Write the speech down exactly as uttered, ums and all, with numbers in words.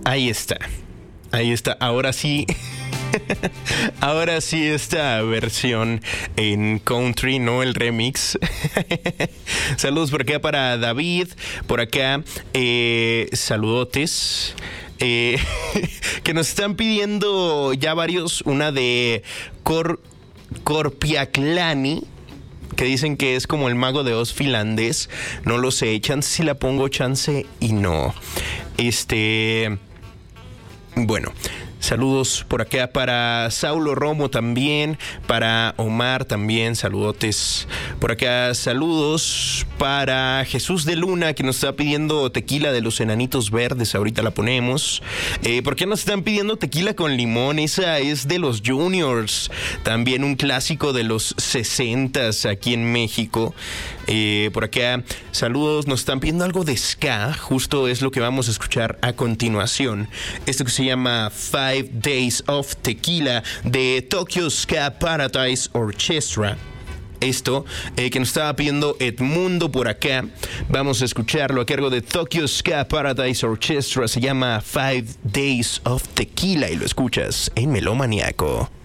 Ahí está. Ahí está. Ahora sí. Ahora sí esta versión en country, no el remix. Saludos por acá para David. Por acá, eh, saludotes. Eh, que nos están pidiendo ya varios. Una de Cor, Korpiaklani, que dicen que es como el mago de Oz finlandés. No lo sé, chance si la pongo, chance y no. Este... Bueno, saludos por acá para Saulo Romo también, para Omar también, saludotes. Por acá saludos para Jesús de Luna, que nos está pidiendo tequila de los Enanitos Verdes, ahorita la ponemos. Eh, ¿Por qué nos están pidiendo tequila con limón? Esa es de los Juniors, también un clásico de los sesentas aquí en México. Eh, por acá, saludos, nos están pidiendo algo de ska, justo es lo que vamos a escuchar a continuación. Esto que se llama Five Days of Tequila de Tokyo Ska Paradise Orchestra. Esto eh, que nos estaba pidiendo Edmundo por acá, vamos a escucharlo a cargo de Tokyo Ska Paradise Orchestra. Se llama Five Days of Tequila y lo escuchas en Melómaniaco.